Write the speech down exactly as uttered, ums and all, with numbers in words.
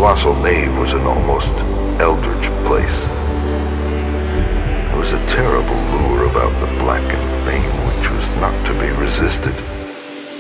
colossal nave was an almost eldritch place. There was a terrible lure about the blackened vein which was not to be resisted.